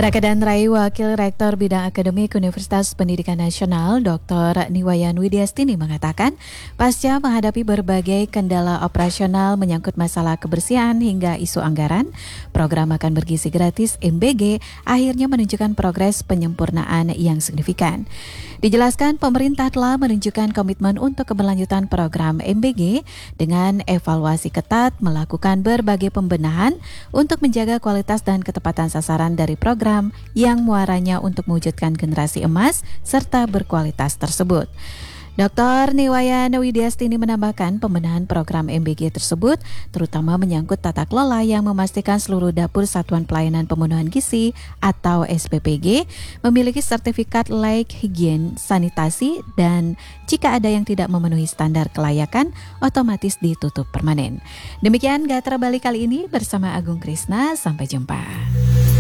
Raka dan Rai, Wakil Rektor Bidang Akademik Universitas Pendidikan Nasional, Dr. Niwayan Widiastini mengatakan, pasca menghadapi berbagai kendala operasional menyangkut masalah kebersihan hingga isu anggaran, program makan bergizi gratis MBG akhirnya menunjukkan progres penyempurnaan yang signifikan. Dijelaskan, pemerintah telah menunjukkan komitmen untuk keberlanjutan program MBG dengan evaluasi ketat, melakukan berbagai pembenahan untuk menjaga kualitas dan ketepatan sasaran dari program yang muaranya untuk mewujudkan generasi emas serta berkualitas tersebut. Dr. Niwayan Widiastini menambahkan pembenahan program MBG tersebut terutama menyangkut tata kelola yang memastikan seluruh dapur Satuan Pelayanan Pemenuhan Gizi atau SPPG memiliki sertifikat layak higien sanitasi dan jika ada yang tidak memenuhi standar kelayakan otomatis ditutup permanen. Demikian Gatra Bali kali ini bersama Agung Krisna, sampai jumpa.